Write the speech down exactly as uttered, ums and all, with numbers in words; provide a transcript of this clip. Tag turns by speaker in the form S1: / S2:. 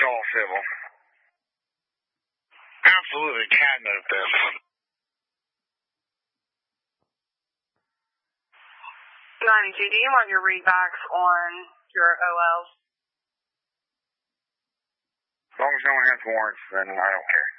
S1: all civil. Absolutely catnip this.
S2: ninety-two, do you want your readbacks on your O Ls?
S1: As long as no one has warrants, then I don't care.